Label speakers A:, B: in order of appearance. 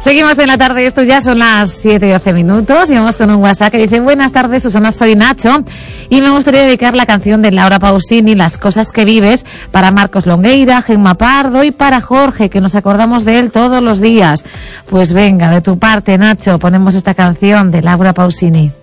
A: Seguimos en la tarde, esto ya son las 7:12 y vamos con un WhatsApp que dice: buenas tardes, Susana, soy Nacho y me gustaría dedicar la canción de Laura Pausini, Las cosas que vives, para Marcos Longueira, Gemma Pardo y para Jorge, que nos acordamos de él todos los días. Pues venga, de tu parte, Nacho, ponemos esta canción de Laura Pausini.